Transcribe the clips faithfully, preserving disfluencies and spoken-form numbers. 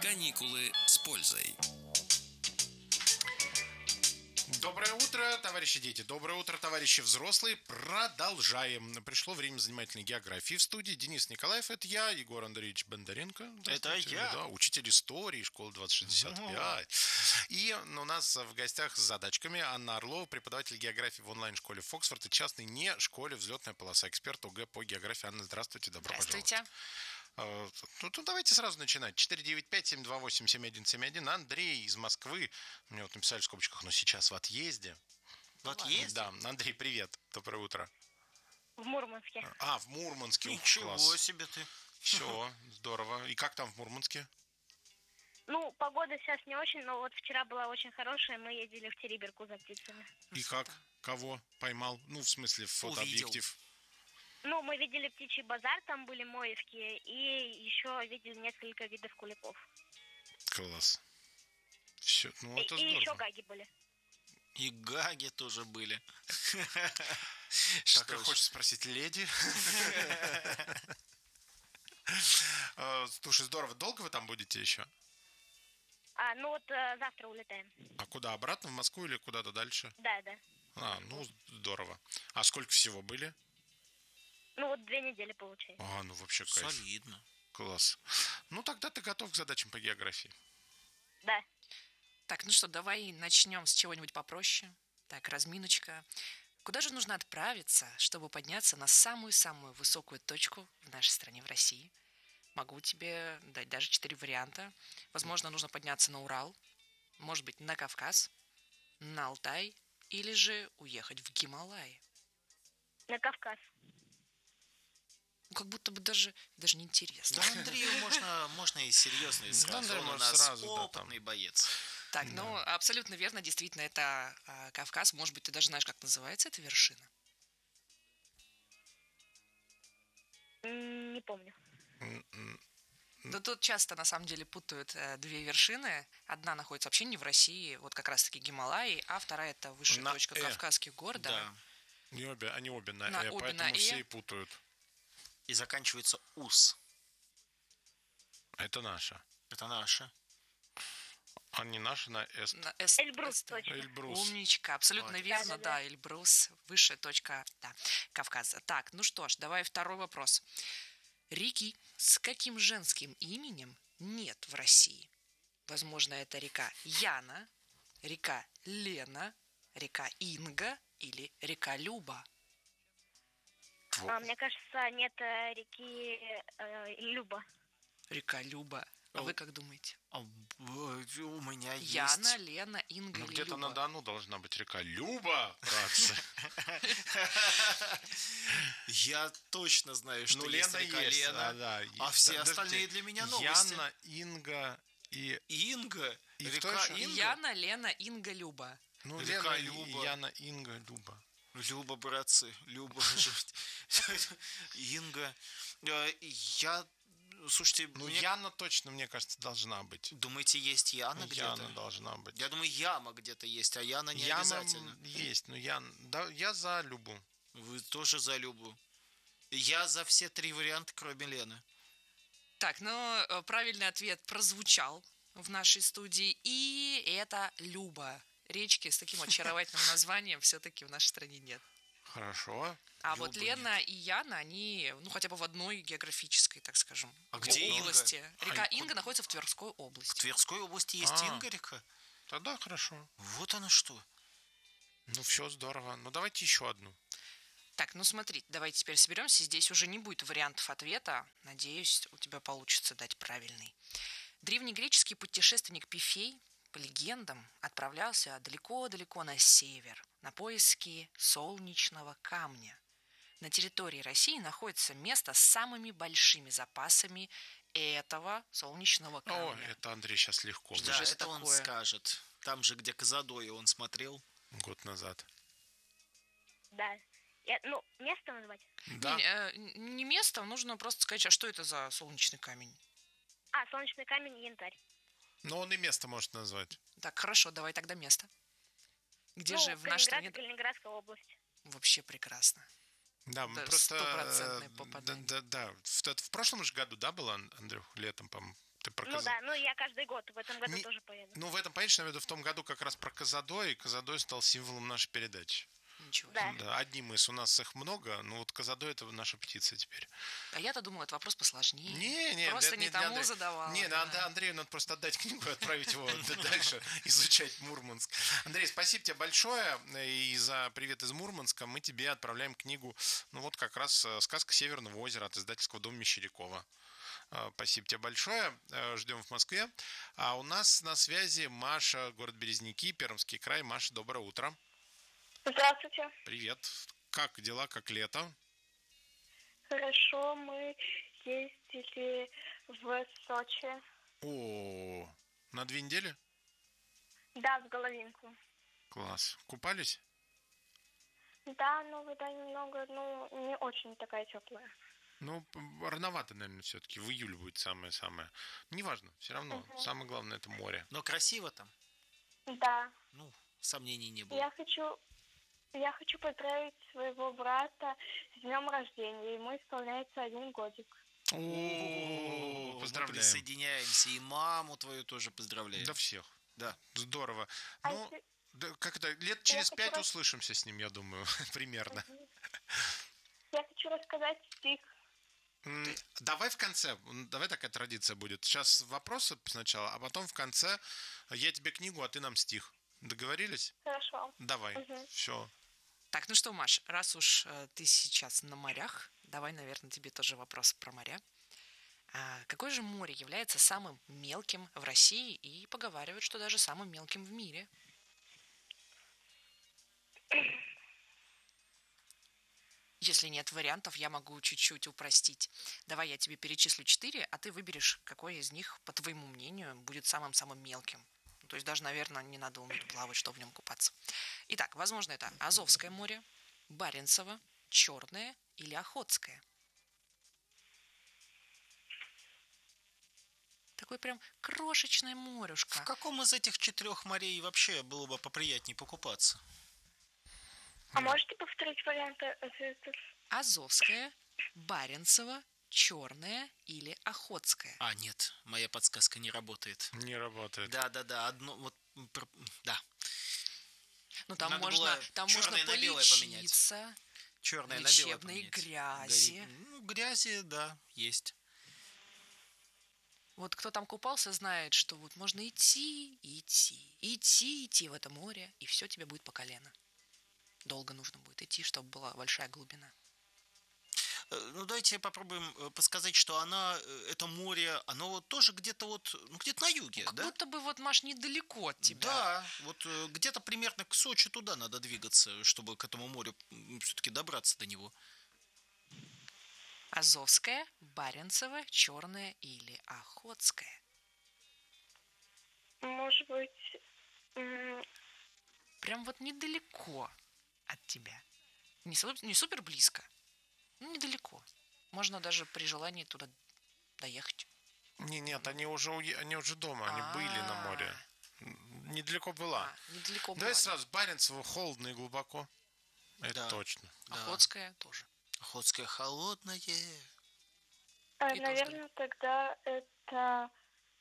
Каникулы с пользой. Доброе утро, товарищи дети. Доброе утро, товарищи взрослые. Продолжаем. Пришло время занимательной географии в студии. Денис Николаев, это я, Егор Андреевич Бондаренко. Это я. Да, учитель истории, школа двадцать шестьдесят пять. И у нас в гостях с задачками Анна Орлова, преподаватель географии в онлайн-школе Фоксфорд и частной не школе «Взлетная полоса», эксперт ОГЭ по географии. Анна, здравствуйте, добро Здравствуйте. пожаловать. Ну, ну, давайте сразу начинать. четыре девять пять семь два восемь семь один семь один. Андрей из Москвы. Мне вот написали в скобочках, но сейчас в отъезде. В отъезде? Да. Андрей, привет. Доброе утро. В Мурманске. А, в Мурманске. Ничего Класс. себе ты. Все, здорово. И как там в Мурманске? Ну, погода сейчас не очень, но вот вчера была очень хорошая, мы ездили в Териберку за птицами. И как? Кого поймал? Ну, в смысле, в фотообъектив. Ну, мы видели птичий базар, там были моевки, и еще видели несколько видов куликов. Класс. Все, ну И, это и здорово. еще гаги были. И гаги тоже были. Так и хочется спросить, леди? Слушай, здорово. Долго вы там будете еще? А, ну вот э, завтра улетаем. А куда? Обратно в Москву или куда-то дальше? Да, да. А, ну здорово. А сколько всего были? Ну вот две недели получается. А, ну вообще кайф. Солидно. Класс. Ну тогда ты готов к задачам по географии. Да. Так, ну что, давай начнем с чего-нибудь попроще. Так, разминочка. Куда же нужно отправиться, чтобы подняться на самую-самую высокую точку в нашей стране, в России? Могу тебе дать даже четыре варианта. Возможно, нужно подняться на Урал, может быть, на Кавказ, на Алтай или же уехать в Гималаи. На Кавказ. Ну, как будто бы даже, даже не интересно. Да, Андрею можно, можно и серьезно, и сразу. Андрей Он у может нас сразу, да, опытный боец. Так, ну, абсолютно верно, действительно, это а, Кавказ. Может быть, ты даже знаешь, как называется эта вершина? М, Не помню. Да тут часто, на самом деле, путают э, две вершины. Одна находится вообще не в России, вот как раз-таки Гималаи, а вторая – это высшая На точка «э». Кавказских гор, да. Да. Не обе, они обе на, На «э», обе поэтому на все «э». и путают. И заканчивается ус. Это наша. Это наша. А не наша на «эст». На С- Эльбрус, С- точно. Эльбрус. Умничка, абсолютно Молодец. верно, Да-да-да. да, Эльбрус, высшая точка, да, Кавказа. Так, ну что ж, давай второй вопрос. Реки с каким женским именем нет в России? Возможно, это река Яна, река Лена, река Инга или река Люба. А, мне кажется, нет э, реки э, Люба. Река Люба. А О. вы как думаете? А, б- У меня есть. Яна, Лена, Инга Ну, или где-то Люба? на Дону должна быть река Люба, братцы. Я точно знаю, что Ну, есть Лена река есть. Лена. а, да. А все Подожди. остальные для меня новости. Яна, Инга и... Инга. И кто Река еще? Инга. Яна, Лена, Инга, Люба. Ну, Река Лена, и- Люба. Яна, Инга, Люба. Люба, братцы, Люба. Инга. Э, Я, слушайте, Ну, мне- Яна точно, мне кажется, должна быть. думаете, есть Яна Яна где-то? должна быть. Я думаю, Яма где-то есть, а Яна не Яна обязательно. есть, но я, да, я за Любу. Вы тоже за Любу. Я за все три варианта, кроме Лены. Так, ну, э, правильный ответ прозвучал в нашей студии, и это Люба. Речки с таким очаровательным названием все-таки в нашей стране нет. Хорошо. А вот Любы Лена и Яна, они, ну, хотя бы в одной географической, так скажем, А где Инга? области. Река А Инга находится в Тверской В области. Тверской области есть А. Инга река. Тогда хорошо. Вот она что. Ну, все здорово. Ну, давайте еще одну. Так, ну смотри, давайте теперь соберемся. Здесь уже не будет вариантов ответа. Надеюсь, у тебя получится дать правильный. Древнегреческий путешественник Пифей, по легендам, отправлялся далеко-далеко на север, на поиски солнечного камня. На территории России находится место с самыми большими запасами этого солнечного О, камня. это Андрей сейчас легко. Что Да, же это это он такое? скажет. Там же, где Казадоя он смотрел. Год назад. Да. Я, ну, место назвать? Да. Не, э, не место, нужно просто сказать, а что это за солнечный камень? А, солнечный камень и янтарь. Но он и место может назвать. Так, хорошо, давай тогда место. Где ну, же в нашей стране... Калининград, Калининградская область. Вообще прекрасно. Да, мы Да, просто... стопроцентное э, попадание. Да, да, да. В, в прошлом же году, да, было, Андрюх, летом, по-моему, Ты про Ну Каза- да, ну я каждый год, в этом году Не- тоже поеду. Ну, в этом, понимаешь, я имею в виду, в том году как раз про Казадой, и Казадой стал символом нашей передачи. Ничего. Да. Да, одним из. У нас их много, но вот Казадой — это наша птица теперь. А я-то думала, это вопрос посложнее. Не, не, Просто это не для тому Андрея. задавала. Не, да. надо Андрею надо просто отдать книгу и отправить его дальше изучать Мурманск. Андрей, спасибо тебе большое и за привет из Мурманска. Мы тебе отправляем книгу, ну вот как раз э, «Сказка Северного озера» от издательского дома Мещерякова. Э, Спасибо тебе большое. Э, Ждем в Москве. А у нас на связи Маша, город Березники, Пермский край. Маша, доброе утро. Здравствуйте. Привет. Как дела, как лето? Хорошо, мы ездили в Сочи. О, на две недели? Да, в Головинку. Класс. Купались? Да, но вода немного, ну, не очень такая теплая. Ну, п- рановато, наверное, все-таки. В июле будет самое-самое. Неважно, все равно. Мгм. Самое главное — это море. Но красиво там. Да. Ну, сомнений не было. Я хочу, я хочу поздравить своего брата с днем рождения. Ему исполняется один годик. О, Мы поздравляем. присоединяемся. И маму твою тоже поздравляем. Да всех. Да. Здорово. А Ну, если- да, как это, лет через хочу пять рас- услышимся с ним, я думаю, примерно. Я хочу рассказать стих. М, Давай в конце, м, давай такая традиция будет. Сейчас вопросы сначала, а потом в конце я тебе книгу, а ты нам стих. Договорились? Хорошо. Давай, Мгм. все. Так, ну что, Маш, раз уж э, ты сейчас на морях, давай, наверное, тебе тоже вопрос про моря. А какое же море является самым мелким в России и поговаривают, что даже самым мелким в мире? Если нет вариантов, я могу чуть-чуть упростить. Давай я тебе перечислю четыре, а ты выберешь, какой из них, по твоему мнению, будет самым-самым мелким. Ну, то есть даже, наверное, не надо уметь плавать, чтобы в нем купаться. Итак, возможно, это Азовское море, Баренцево, Черное или Охотское. Такое прям крошечное В морюшко. каком из этих четырех морей вообще было бы поприятнее покупаться? А можете повторить варианты ответов? Азовское, Баренцево, Черное или Охотское. А, нет, моя подсказка не работает. Не работает. Да, да, да, одно, вот, м, пр- да. Ну, там Надо можно, было там можно чёрное на белое поменять. полечиться. Черное на белое Лечебные поменять. грязи. Гори- Ну, грязи, да, есть. Вот кто там купался, знает, что вот можно идти, идти, идти, идти в это море, и все тебе будет по колено. Долго нужно будет идти, чтобы была большая глубина. Э, Ну, давайте попробуем э, подсказать, что она, э, это море, оно вот тоже где-то вот, ну, где-то на юге, Как да? будто бы вот, Маш, недалеко от тебя. Да, вот э, где-то примерно к Сочи туда надо двигаться, чтобы к этому морю все-таки добраться до него. Азовское, Баренцево, Черное или Охотское. Может быть, м, Прям вот недалеко от тебя. Не, су- не супер близко, но недалеко. Можно даже при желании туда доехать. Не, нет, они уже, уе- они уже дома, они были на море. М, Недалеко была. А, недалеко Давай было, да. сразу, Баренцево холодно и глубоко. Это Да. точно. Да. Охотское тоже. Охотское холодное. э, И то наверное, тогда это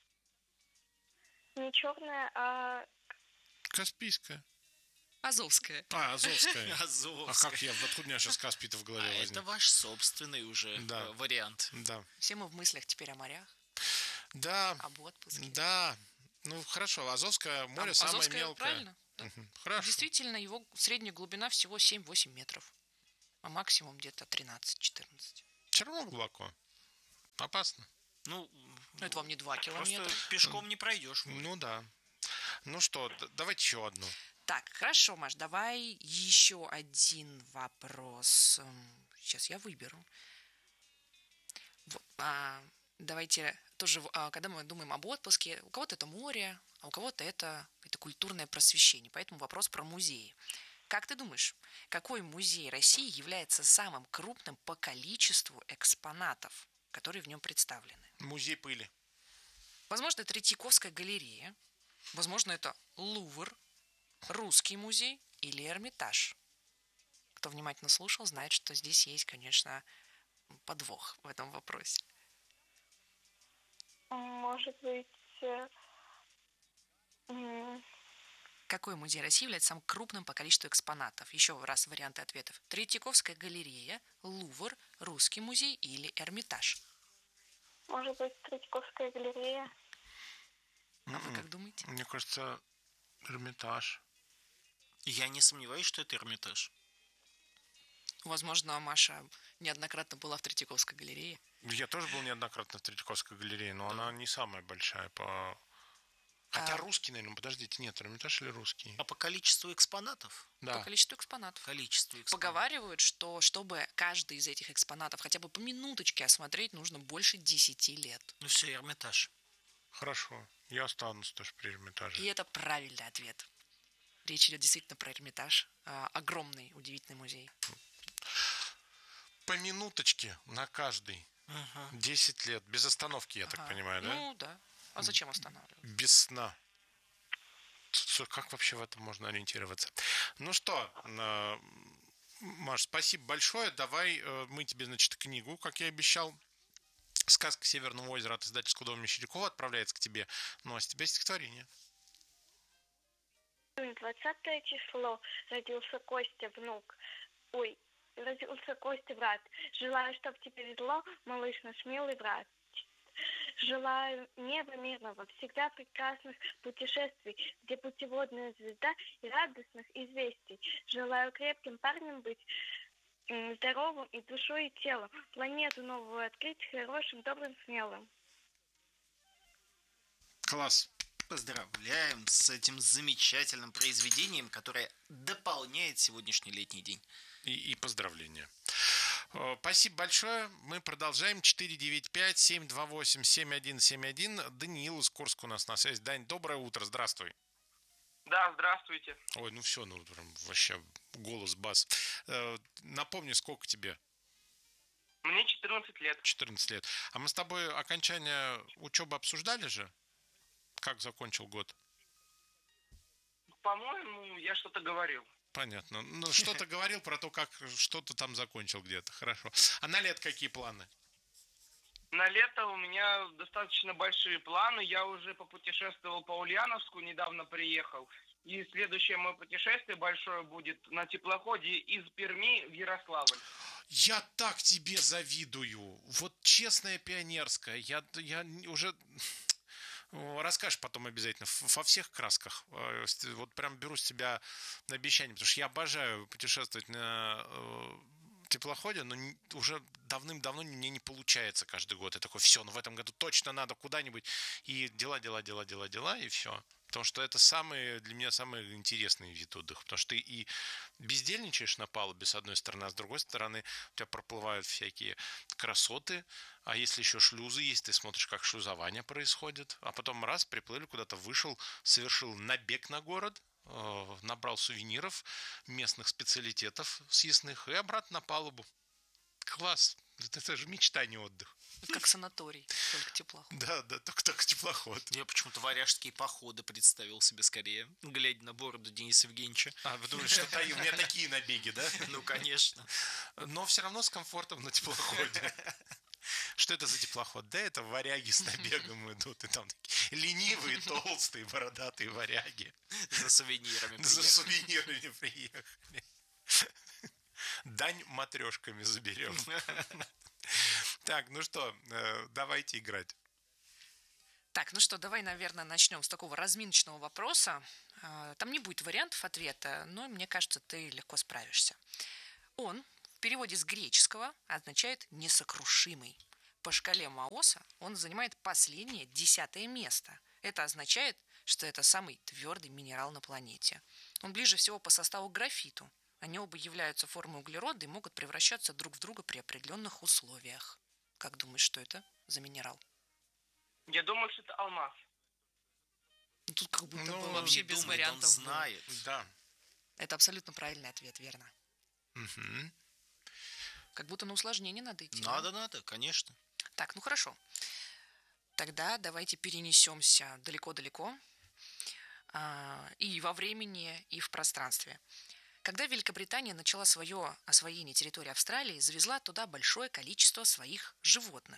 не черное, а Каспийская. Азовское. А, Азовская. А Азовское. как я, откуда у меня сейчас Каспий-то в А голове это возник? ваш собственный уже Да. э, вариант. Да. Все мы в мыслях теперь о морях, Да, об отпуске. да. Ну, хорошо, Азовское море А, самое Азовское, мелкое. правильно? Да. Мгм, хорошо. Действительно, его средняя глубина всего семь-восемь метров. А максимум где-то тринадцать-четырнадцать. Все равно глубоко. Опасно. Ну, Ну, это вам не два километра. просто пешком не пройдешь. Ну да. Ну что, д- давайте еще одну. Так, хорошо, Маш, давай еще один вопрос. М, Сейчас я выберу. Вот, а, давайте тоже, а, когда мы думаем об отпуске, у кого-то это море, а у кого-то это, это культурное просвещение. Поэтому вопрос про музеи. Как ты думаешь, какой музей России является самым крупным по количеству экспонатов, которые в нем представлены? Музей пыли. Возможно, это Третьяковская галерея, возможно, это Лувр, Русский музей или Эрмитаж. Кто внимательно слушал, знает, что здесь есть, конечно, подвох в этом вопросе. может Может быть, э, м, Какой музей России является самым крупным по количеству экспонатов? Еще раз варианты ответов. Третьяковская галерея, Лувр, Русский музей или Эрмитаж? может быть, Третьяковская галерея. А вы как думаете? Мне кажется, Эрмитаж. Я не сомневаюсь, что это Эрмитаж. Возможно, Маша неоднократно была в Третьяковской галерее. Я тоже был неоднократно в Третьяковской галерее, но она не самая большая по... Хотя А- русский, наверное, подождите, нет, Эрмитаж или русский? А по количеству экспонатов? Да. По количеству экспонатов. Количество экспонатов. Поговаривают, что чтобы каждый из этих экспонатов хотя бы по минуточке осмотреть, нужно больше десяти лет. Ну все, Эрмитаж. Хорошо, я останусь тоже при Эрмитаже. И это правильный ответ. Речь идет действительно про Эрмитаж. А, огромный, удивительный музей. По минуточке на каждый. Ага. десять лет, без остановки, я так Ага. понимаю, да? Ну да. А зачем останавливать? Без сна. Ц- Как вообще в этом можно ориентироваться? Ну что, э, Маш, спасибо большое. Давай э, мы тебе, значит, книгу, как я и обещал. «Сказка Северного озера» от издательского дома Мещерякова отправляется к тебе. Ну, а с тебя стихотворение. Двадцатое число. Родился Костя, внук. Ой, родился Костя, брат. Желаю, чтоб тебе везло, малыш наш милый брат. Желаю неба мирного, всегда прекрасных путешествий, где путеводная звезда и радостных известий. Желаю крепким парнем быть, м, здоровым и душой, и телом, планету новую открыть, хорошим, добрым, смелым. Класс. Поздравляем с этим замечательным произведением, которое дополняет сегодняшний летний день. И, и поздравления. Э, Спасибо большое. Мы продолжаем. четыре девять пять семь два восемь семь один семь один. Даниил из Курска у нас на связи. Дань, доброе утро. Здравствуй. Да, здравствуйте. Ой, ну все, ну прям вообще голос, бас. Э, Напомни, сколько тебе? Мне четырнадцать лет. четырнадцать лет. А мы с тобой окончание учебы обсуждали же? Как закончил год? По-моему, я что-то говорил. Понятно. Ну, что-то говорил про то, как что-то там закончил где-то. Хорошо. А на лет какие планы? На лето у меня достаточно большие планы. Я уже попутешествовал по Ульяновску, недавно приехал. И следующее мое путешествие большое будет на теплоходе из Перми в Ярославль. Я так тебе завидую. Вот честная пионерская. Я, я уже... Расскажешь потом обязательно ф- во всех красках. Э, с- Вот прям беру с тебя на обещание, потому что я обожаю путешествовать на э, теплоходе, но не- уже давным-давно мне не получается каждый год. Я такой, все, ну в этом году точно надо куда-нибудь. И дела, дела, дела, дела, дела, и все. Потому что это самый, для меня самый интересный вид отдыха. Потому что ты и бездельничаешь на палубе, с одной стороны, а с другой стороны у тебя проплывают всякие красоты. А если еще шлюзы есть, ты смотришь, как шлюзование происходит. А потом раз, приплыли куда-то, вышел, совершил набег на город, э, набрал сувениров, местных специалитетов съестных и обратно на палубу. Класс. Это, это же мечта, не отдых. Это как санаторий, только теплоход. Да, да, только, только теплоход. Я почему-то варяжские походы представил себе скорее, глядя на бороду Дениса Евгеньевича. А, вы думаете, что та- у меня такие набеги, да? Ну, конечно. Но все равно с комфортом на теплоходе. Что это за теплоход? Да, это варяги с набегом идут. И там такие ленивые, толстые, бородатые варяги. За сувенирами За приехали. сувенирами приехали. Дань матрешками заберем. Так, ну что, э, давайте играть. Так, ну что, давай, наверное, начнем с такого разминочного вопроса. А, Там не будет вариантов ответа, но мне кажется, ты легко справишься. Он в переводе с греческого означает «несокрушимый». По шкале Маоса он занимает последнее, десятое место. Это означает, что это самый твердый минерал на планете. Он ближе всего по составу к графиту. Они оба являются формой углерода и могут превращаться друг в друга при определенных условиях. Как думаешь, что это за минерал? Я думаю, что это алмаз. Ну, Тут как будто Ну, бы он вообще Не без думает, он вариантов было. знает. Да. Это абсолютно правильный ответ, верно. Мгм. Как будто на усложнение надо идти. да? Надо, надо, конечно. Так, ну хорошо. Тогда давайте перенесемся далеко-далеко а, и во времени, и в пространстве. Когда Великобритания начала свое освоение территории Австралии, завезла туда большое количество своих животных.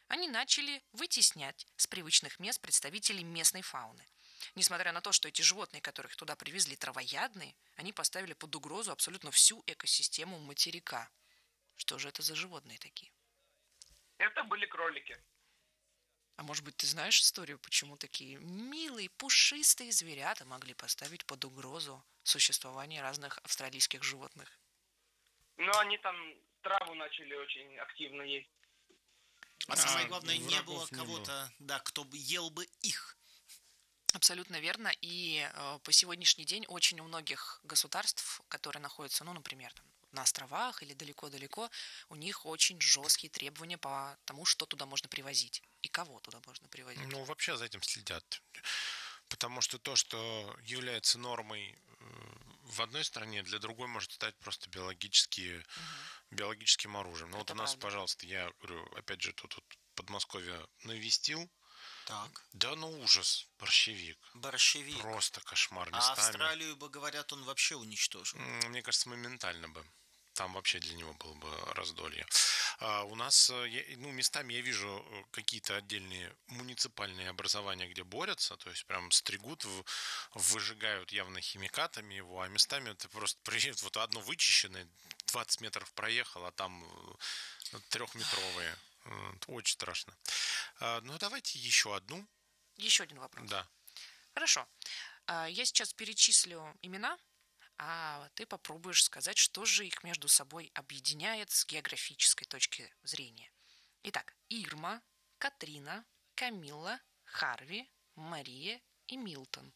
они начали вытеснять с привычных мест представителей местной фауны. Несмотря на то, что эти животные, которых туда привезли, травоядные, они поставили под угрозу абсолютно всю экосистему материка. Что же это за животные такие? Это были кролики. А может быть, ты знаешь историю, почему такие милые, пушистые зверята могли поставить под угрозу существование разных австралийских животных? Но они там траву начали очень активно есть. А, А, самое главное, не врагов было не кого-то, да, кто бы ел бы их. Абсолютно верно. И э, по сегодняшний день очень у многих государств, которые находятся, ну, например, там, на островах или далеко-далеко, у них очень жесткие требования по тому, что туда можно привозить и кого туда можно привозить. Ну, вообще за этим следят. Потому что то, что является нормой э, в одной стране, для другой может стать просто биологически, биологическим оружием. Ну, вот Это у нас, правда. пожалуйста, я говорю, опять же, тут вот Подмосковье навестил. Так, Да ну ужас, борщевик. борщевик. Просто кошмар А местами. Австралию бы, говорят, он вообще уничтожил. М, Мне кажется, моментально бы. Там вообще для него было бы раздолье. А у нас, э, я- ну, местами я вижу э, какие-то отдельные муниципальные образования, где борются, то есть прям стригут, в- выжигают явно химикатами его, а местами это просто приезжает, вот одно вычищенное, двадцать метров проехал, а там э, трехметровые. Э, Очень страшно. А, Ну, давайте еще одну. Еще один вопрос. Да. Хорошо. А, Я сейчас перечислю имена, а ты попробуешь сказать, что же их между собой объединяет с географической точки зрения. Итак, Ирма, Катрина, Камилла, Харви, Мария и Милтон.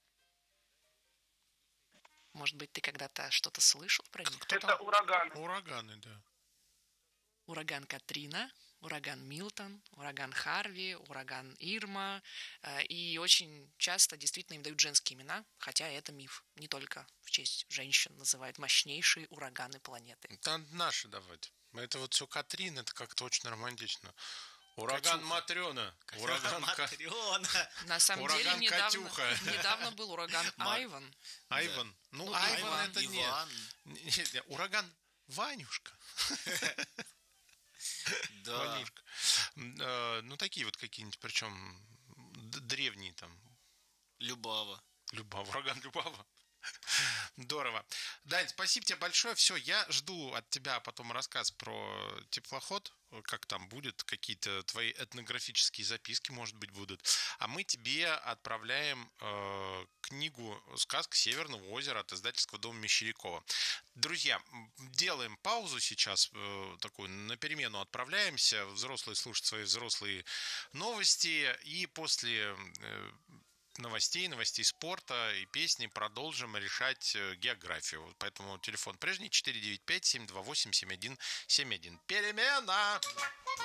Может быть, ты когда-то что-то слышал про них? Кто Это там? ураганы. Ураганы, да. Ураган Катрина, ураган Милтон, ураган Харви, ураган Ирма. э, И очень часто действительно им дают женские имена, хотя это миф. Не только в честь женщин называют мощнейшие ураганы планеты. Там наши давайте. Это вот все Катрин, это как-то очень романтично. Ураган Катюха. Матрена. Ураган Ка- Матрёна. На самом Ураган деле недавно, Катюха. недавно был ураган Мар- Айван. Айван. Ну, Ну, Айван Иван, это не. Иван. Не- не, Ураган Ванюшка. Да. Ванюшка. М, э, Ну, такие вот какие-нибудь, причем д- древние там. Любава. Любава. Ураган Любава. Здорово. Дань, спасибо тебе большое. Все, я жду от тебя потом рассказ про теплоход, как там будет, какие-то твои этнографические записки, может быть, будут. А мы тебе отправляем э, книгу «Сказка Северного озера» от издательского дома Мещерякова. Друзья, м, делаем паузу сейчас, э, такую на перемену отправляемся. Взрослые слушают свои взрослые новости. И после э, новостей, новостей спорта и песни продолжим решать э, географию. Поэтому телефон прежний четыре девять пять семь два восемь семь один семь один. Перемена!